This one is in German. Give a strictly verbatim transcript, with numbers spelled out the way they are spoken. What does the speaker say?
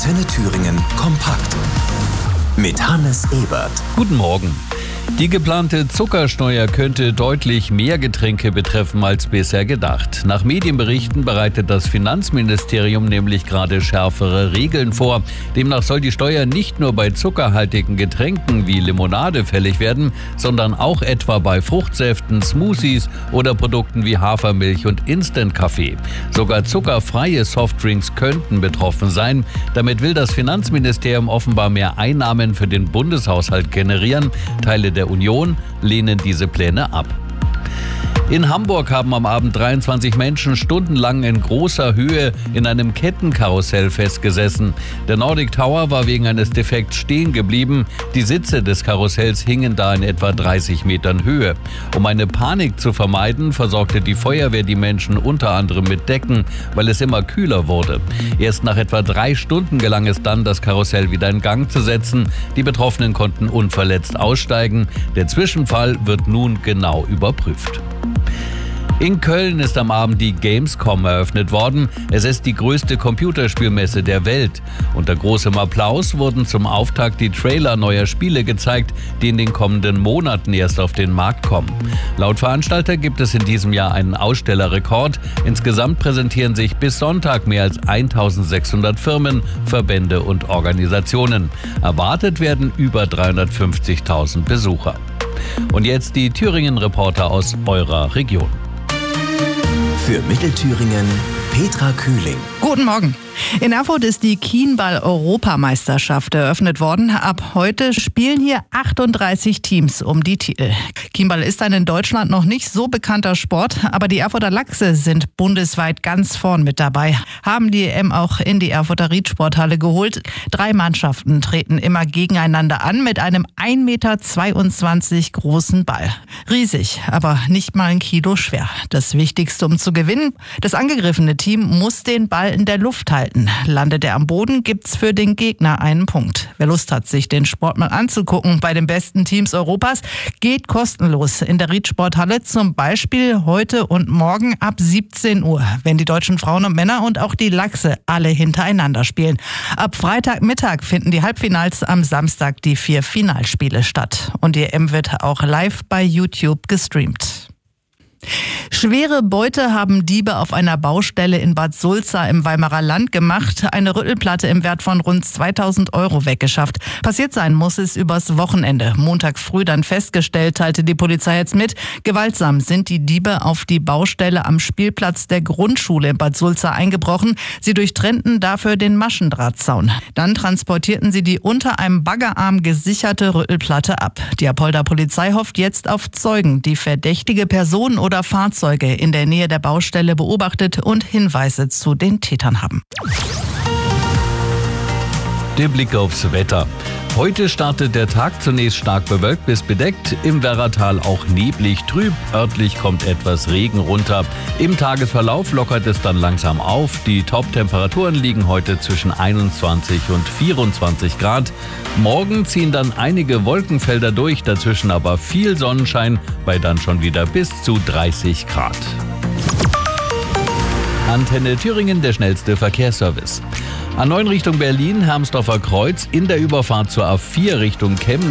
Antenne Thüringen kompakt mit Hannes Ebert. Guten Morgen. Die geplante Zuckersteuer könnte deutlich mehr Getränke betreffen als bisher gedacht. Nach Medienberichten bereitet das Finanzministerium nämlich gerade schärfere Regeln vor. Demnach soll die Steuer nicht nur bei zuckerhaltigen Getränken wie Limonade fällig werden, sondern auch etwa bei Fruchtsäften, Smoothies oder Produkten wie Hafermilch und Instant-Kaffee. Sogar zuckerfreie Softdrinks könnten betroffen sein. Damit will das Finanzministerium offenbar mehr Einnahmen für den Bundeshaushalt generieren. Teile der Union lehnen diese Pläne ab. In Hamburg haben am Abend dreiundzwanzig Menschen stundenlang in großer Höhe in einem Kettenkarussell festgesessen. Der Nordic Tower war wegen eines Defekts stehen geblieben. Die Sitze des Karussells hingen da in etwa dreißig Metern Höhe. Um eine Panik zu vermeiden, versorgte die Feuerwehr die Menschen unter anderem mit Decken, weil es immer kühler wurde. Erst nach etwa drei Stunden gelang es dann, das Karussell wieder in Gang zu setzen. Die Betroffenen konnten unverletzt aussteigen. Der Zwischenfall wird nun genau überprüft. In Köln ist am Abend die Gamescom eröffnet worden. Es ist die größte Computerspielmesse der Welt. Unter großem Applaus wurden zum Auftakt die Trailer neuer Spiele gezeigt, die in den kommenden Monaten erst auf den Markt kommen. Laut Veranstalter gibt es in diesem Jahr einen Ausstellerrekord. Insgesamt präsentieren sich bis Sonntag mehr als eintausendsechshundert Firmen, Verbände und Organisationen. Erwartet werden über dreihundertfünfzigtausend Besucher. Und jetzt die Thüringen-Reporter aus eurer Region. Für Mittelthüringen Petra Kühling. Guten Morgen. In Erfurt ist die Kienball-Europameisterschaft eröffnet worden. Ab heute spielen hier achtunddreißig Teams um die Titel. Kienball ist ein in Deutschland noch nicht so bekannter Sport, aber die Erfurter Lachse sind bundesweit ganz vorn mit dabei, haben die E M auch in die Erfurter Riedsporthalle geholt. Drei Mannschaften treten immer gegeneinander an mit einem ein Meter zweiundzwanzig großen Ball. Riesig, aber nicht mal ein Kilo schwer. Das Wichtigste, um zu gewinnen: das angegriffene Team muss den Ball in der Luft halten. Landet er am Boden, gibt's für den Gegner einen Punkt. Wer Lust hat, sich den Sport mal anzugucken bei den besten Teams Europas, geht kostenlos in der Riedsporthalle, zum Beispiel heute und morgen ab siebzehn Uhr, wenn die deutschen Frauen und Männer und auch die Lachse alle hintereinander spielen. Ab Freitagmittag finden die Halbfinals, am Samstag die vier Finalspiele statt. Und die E M wird auch live bei YouTube gestreamt. Schwere Beute haben Diebe auf einer Baustelle in Bad Sulza im Weimarer Land gemacht. Eine Rüttelplatte im Wert von rund zweitausend Euro weggeschafft. Passiert sein muss es übers Wochenende. Montag früh dann festgestellt, teilte die Polizei jetzt mit. Gewaltsam sind die Diebe auf die Baustelle am Spielplatz der Grundschule in Bad Sulza eingebrochen. Sie durchtrennten dafür den Maschendrahtzaun. Dann transportierten sie die unter einem Baggerarm gesicherte Rüttelplatte ab. Die Apolder Polizei hofft jetzt auf Zeugen, die verdächtige Personen oder Fahrzeuge in der Nähe der Baustelle beobachtet und Hinweise zu den Tätern haben. Der Blick aufs Wetter. Heute startet der Tag zunächst stark bewölkt bis bedeckt, im Werratal auch neblig trüb, örtlich kommt etwas Regen runter. Im Tagesverlauf lockert es dann langsam auf. Die Top-Temperaturen liegen heute zwischen einundzwanzig und vierundzwanzig Grad. Morgen ziehen dann einige Wolkenfelder durch, dazwischen aber viel Sonnenschein, bei dann schon wieder bis zu dreißig Grad. Antenne Thüringen, der schnellste Verkehrsservice. A neun Richtung Berlin, Hermsdorfer Kreuz, in der Überfahrt zur A vier Richtung Chemnitz